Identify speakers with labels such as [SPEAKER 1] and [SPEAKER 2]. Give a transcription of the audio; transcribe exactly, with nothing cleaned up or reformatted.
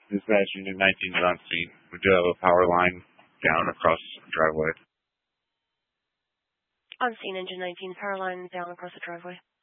[SPEAKER 1] Dispatch Unit nineteen is on scene. We do have a power line down across the driveway.
[SPEAKER 2] On scene, Engine nineteen, power line down across the driveway.